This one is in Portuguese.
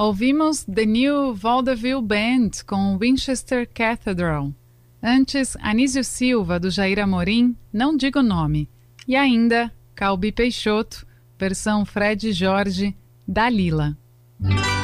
Ouvimos The New Vaudeville Band com Winchester Cathedral. Antes, Anísio Silva, do Jair Amorim, Não Digo o Nome. E ainda, Calbi Peixoto, versão Fred Jorge, Dalila.